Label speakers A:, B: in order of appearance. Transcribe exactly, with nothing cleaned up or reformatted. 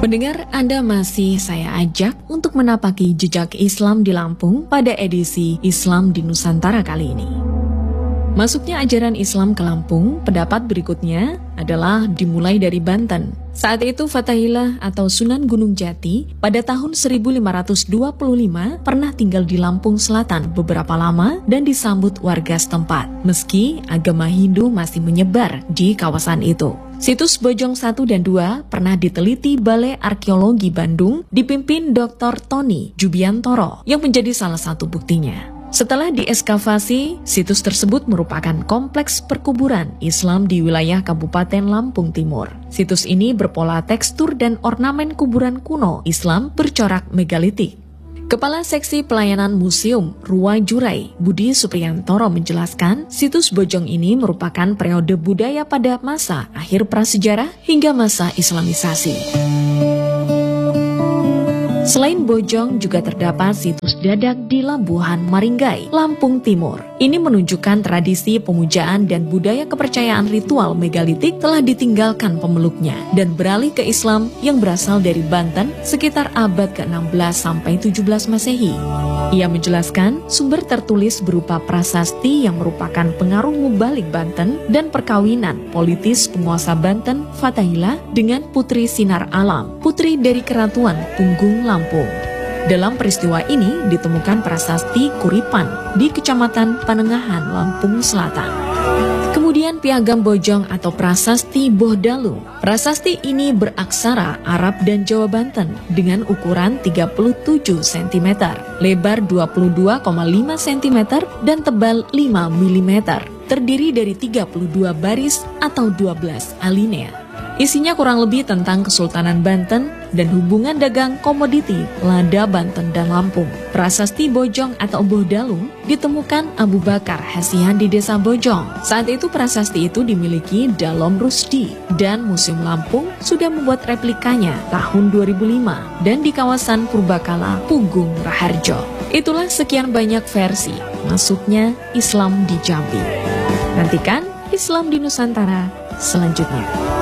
A: Pendengar, Anda masih saya ajak untuk menapaki jejak Islam di Lampung pada edisi Islam di Nusantara kali ini. Masuknya ajaran Islam ke Lampung, pendapat berikutnya adalah dimulai dari Banten. Saat itu Fathahillah atau Sunan Gunung Jati pada tahun seribu lima ratus dua puluh lima pernah tinggal di Lampung Selatan beberapa lama dan disambut warga setempat, meski agama Hindu masih menyebar di kawasan itu. Situs Bojong satu dan dua pernah diteliti Balai Arkeologi Bandung dipimpin doktor Tony Jubiantoro yang menjadi salah satu buktinya. Setelah dieskavasi, situs tersebut merupakan kompleks perkuburan Islam di wilayah Kabupaten Lampung Timur. Situs ini berpola tekstur dan ornamen kuburan kuno Islam bercorak megalitik. Kepala Seksi Pelayanan Museum Rua Jurai, Budi Supriyantoro menjelaskan, situs Bojong ini merupakan periode budaya pada masa akhir prasejarah hingga masa Islamisasi. Selain Bojong juga terdapat situs Dadak di Lambuhan Maringgai, Lampung Timur. Ini menunjukkan tradisi pemujaan dan budaya kepercayaan ritual megalitik telah ditinggalkan pemeluknya dan beralih ke Islam yang berasal dari Banten sekitar abad ke enam belas sampai tujuh belas Masehi. Ia menjelaskan sumber tertulis berupa prasasti yang merupakan pengaruh mubalik Banten dan perkawinan politis penguasa Banten Fathahillah dengan Putri Sinar Alam, putri dari Keratuan Punggung Lampung. Dalam peristiwa ini ditemukan prasasti Kuripan di Kecamatan Panengahan, Lampung Selatan. Kemudian Piagam Bojong atau Prasasti Bohdalu. Prasasti ini beraksara Arab dan Jawa Banten dengan ukuran tiga puluh tujuh sentimeter, lebar dua puluh dua koma lima sentimeter dan tebal lima milimeter. Terdiri dari tiga puluh dua baris atau dua belas alinea. Isinya kurang lebih tentang Kesultanan Banten dan hubungan dagang komoditi lada Banten dan Lampung. Prasasti Bojong atau Bohdalu ditemukan Abu Bakar Hasian di Desa Bojong. Saat itu prasasti itu dimiliki Dalom Rusdi dan Museum Lampung sudah membuat replikanya tahun dua ribu lima dan di kawasan Purbakala, Pugung Raharjo. Itulah sekian banyak versi masuknya Islam di Jambi. Nantikan Islam di Nusantara selanjutnya.